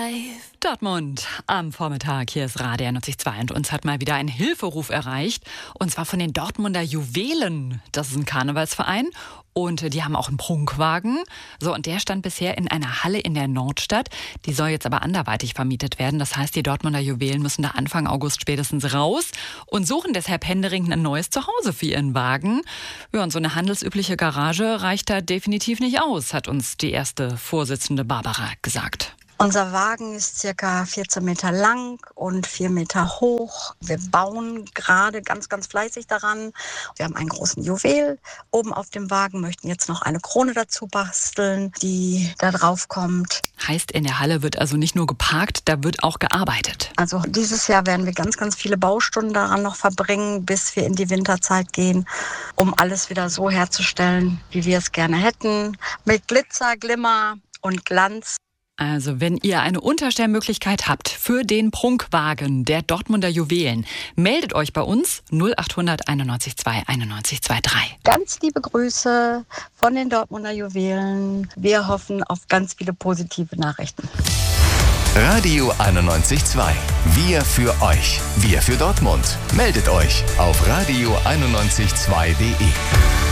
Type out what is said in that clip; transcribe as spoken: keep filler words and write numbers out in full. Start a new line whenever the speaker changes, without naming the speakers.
Live Dortmund am Vormittag. Hier ist Radio einundneunzig Komma zwei und uns hat mal wieder ein Hilferuf erreicht. Und zwar von den Dortmunder Juwelen. Das ist ein Karnevalsverein und die haben auch einen Prunkwagen. So, und der stand bisher in einer Halle in der Nordstadt. Die soll jetzt aber anderweitig vermietet werden. Das heißt, die Dortmunder Juwelen müssen da Anfang August spätestens raus und suchen deshalb händeringend ein neues Zuhause für ihren Wagen. Ja, und so eine handelsübliche Garage reicht da definitiv nicht aus, hat uns die erste Vorsitzende Barbara gesagt.
Unser Wagen ist circa vierzehn Meter lang und vier Meter hoch. Wir bauen gerade ganz, ganz fleißig daran. Wir haben einen großen Juwel oben auf dem Wagen, möchten jetzt noch eine Krone dazu basteln, die da drauf kommt.
Heißt, in der Halle wird also nicht nur geparkt, da wird auch gearbeitet.
Also dieses Jahr werden wir ganz, ganz viele Baustunden daran noch verbringen, bis wir in die Winterzeit gehen, um alles wieder so herzustellen, wie wir es gerne hätten. Mit Glitzer, Glimmer und Glanz.
Also, wenn ihr eine Unterstellmöglichkeit habt für den Prunkwagen der Dortmunder Juwelen, meldet euch bei uns null acht hundert einundneunzig zwei einundneunzig zweiundzwanzig.
Ganz liebe Grüße von den Dortmunder Juwelen. Wir hoffen auf ganz viele positive Nachrichten.
Radio einundneunzig Komma zwei. Wir für euch. Wir für Dortmund. Meldet euch auf radio einundneunzig Komma zwei punkt de.